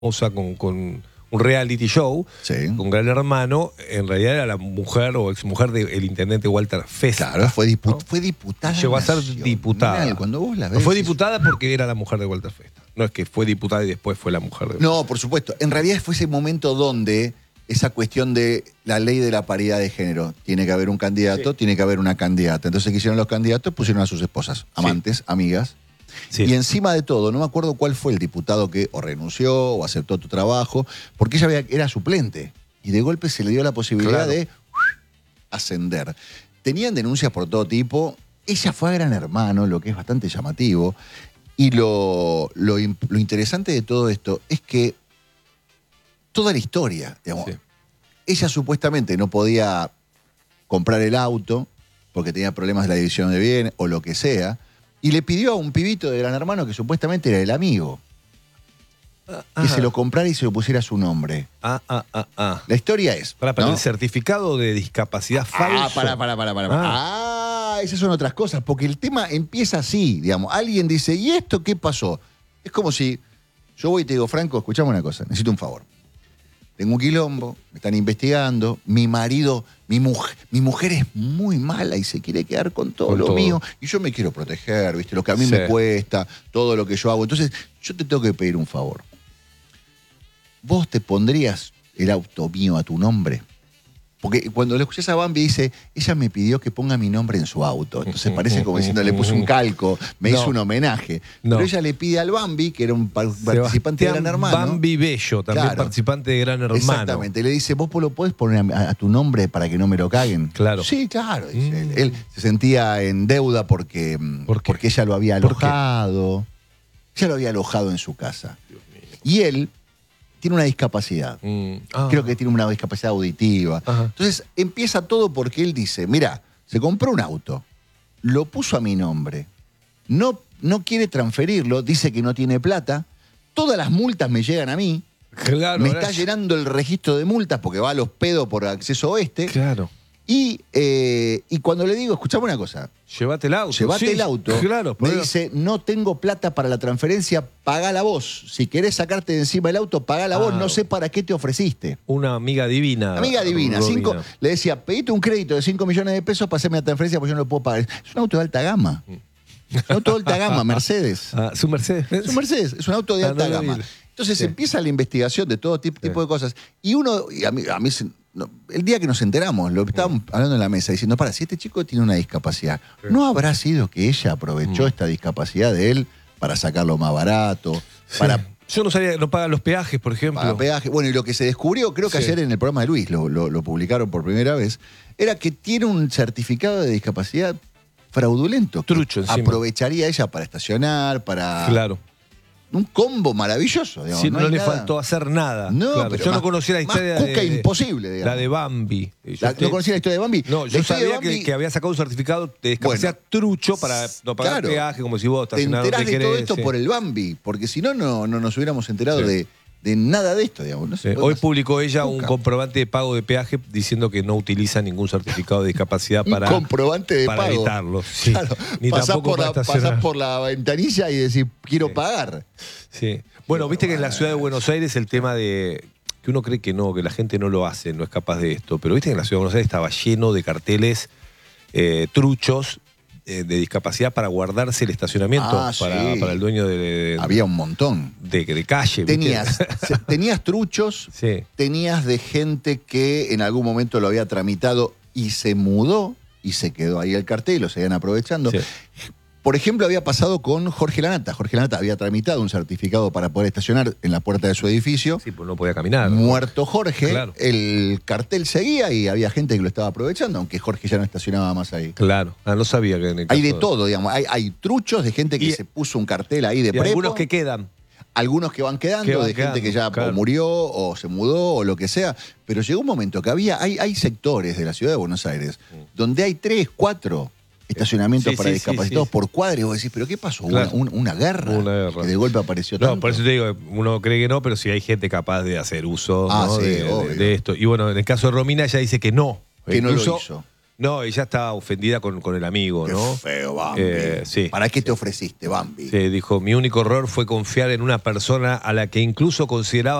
famosa con un reality show, Sí. con Gran Hermano, en realidad era la mujer o exmujer del intendente Walter Festa. Claro, fue ¿no? diputada. Llegó a ser nacional. diputada. Cuando vos la No ves, fue diputada porque era la mujer de Walter Festa. No es que fue diputada y después fue la mujer de No, por supuesto. En realidad fue ese momento donde esa cuestión de la ley de la paridad de género. Tiene que haber un candidato, tiene que haber una candidata. Entonces, ¿qué hicieron los candidatos? Pusieron a sus esposas, amantes, amigas. Sí. Y encima de todo, no me acuerdo cuál fue el diputado que o renunció o aceptó tu trabajo, porque ella era suplente. Y de golpe se le dio la posibilidad de ascender. Tenían denuncias por todo tipo. Ella fue a Gran Hermano, lo que es bastante llamativo. Y lo interesante de todo esto es que toda la historia, digamos, ella supuestamente no podía comprar el auto porque tenía problemas de la división de bienes o lo que sea, y le pidió a un pibito de Gran Hermano que supuestamente era el amigo que se lo comprara y se lo pusiera a su nombre. La historia es... Para ¿no? el certificado de discapacidad falso. Esas son otras cosas, porque el tema empieza así, digamos. Alguien dice, ¿y esto qué pasó? Es como si yo voy y te digo, Franco, escuchame una cosa, necesito un favor. Tengo un quilombo, me están investigando, mi marido, mi mujer es muy mala y se quiere quedar con todo lo mío, y yo me quiero proteger, ¿viste? Lo que a mí me cuesta, todo lo que yo hago. Entonces, yo te tengo que pedir un favor. ¿Vos te pondrías el auto mío a tu nombre? Porque cuando le escuchás a Bambi dice, ella me pidió que ponga mi nombre en su auto. Entonces parece como diciendo, le puse un calco, me hizo un homenaje. Pero ella le pide al Bambi, que era un participante de Gran Hermano. Bambi Bello, también participante de Gran Hermano. Exactamente. Le dice, ¿vos lo podés poner a tu nombre para que no me lo caguen? Claro. Sí, claro. Dice él. Él se sentía en deuda porque ella lo había alojado. Ella lo había alojado en su casa. Y él tiene una discapacidad. Creo que tiene una discapacidad auditiva. Entonces empieza todo porque él dice, mira, se compró un auto, lo puso a mi nombre, no quiere transferirlo, dice que no tiene plata, todas las multas me llegan a mí, me está llenando el registro de multas porque va a los pedos por acceso oeste. Claro. Y cuando le digo, escuchame una cosa. Llévate el auto. Llévate el auto. Claro, me dice, no tengo plata para la transferencia, pagala vos. Si querés sacarte de encima el auto, pagala vos. No sé para qué te ofreciste. Una amiga divina. Amiga divina. Le decía, pedite un crédito de 5 millones de pesos para hacerme la transferencia porque yo no lo puedo pagar. Es un auto de alta gama. Es un auto de alta gama, Mercedes. ¿Su Mercedes? Es un Mercedes, es un auto de alta gama. Entonces empieza la investigación de todo tipo de cosas. Y a mí el día que nos enteramos, lo estábamos hablando en la mesa, diciendo, si este chico tiene una discapacidad, ¿no habrá sido que ella aprovechó esta discapacidad de él para sacarlo más barato? Yo no sabía, no pagan los peajes, por ejemplo. Paga peaje. Bueno, y lo que se descubrió, creo que ayer en el programa de Luis, lo publicaron por primera vez, era que tiene un certificado de discapacidad fraudulento. Trucho encima. Aprovecharía ella para estacionar, para... Claro. Un combo maravilloso, digamos. Sí, no le faltó hacer nada. No, claro. pero yo no conocía la historia de imposible, digamos. La de Bambi. ¿No conocía la historia de Bambi? No, yo sabía que había sacado un certificado de discapacidad trucho para no pagar peaje, como si vos te enterás de todo esto por el Bambi, porque si no, no nos hubiéramos enterado de nada de esto, digamos. No hoy publicó ella un comprobante de pago de peaje diciendo que no utiliza ningún certificado de discapacidad para comprobante de para pago. evitarlo. Sí. Claro, pasás por la ventanilla y decís, quiero pagar. Sí. Bueno, viste que en la ciudad de Buenos Aires el tema de que uno cree que no, que la gente no lo hace, no es capaz de esto, pero viste que en la ciudad de Buenos Aires estaba lleno de carteles truchos de discapacidad para guardarse el estacionamiento para el dueño de había un montón de calle. Tenías truchos, tenías de gente que en algún momento lo había tramitado y se mudó y se quedó ahí el cartel, lo seguían aprovechando. Por ejemplo, había pasado con Jorge Lanata. Jorge Lanata había tramitado un certificado para poder estacionar en la puerta de su edificio. Sí, pues no podía caminar. Muerto Jorge, el cartel seguía y había gente que lo estaba aprovechando, aunque Jorge ya no estacionaba más ahí. Claro, no sabía que en el caso hay de todo, digamos. Hay truchos de gente que se puso un cartel ahí de prepo. Algunos que quedan. Algunos que van quedando, gente que ya murió o se mudó o lo que sea. Pero llegó un momento que hay sectores de la ciudad de Buenos Aires donde hay 3, 4... estacionamientos para discapacitados por cuadra, y vos decís, ¿pero qué pasó? ¿Una guerra? Que de golpe apareció tanto. No, por eso te digo, uno cree que no, pero sí hay gente capaz de hacer uso de esto. Y bueno, en el caso de Romina ella dice que no. Que no lo hizo. No, ella estaba ofendida con el amigo, Qué ¿no? feo, Bambi. Sí. ¿Para qué te ofreciste, Bambi? Sí, dijo, mi único error fue confiar en una persona a la que incluso consideraba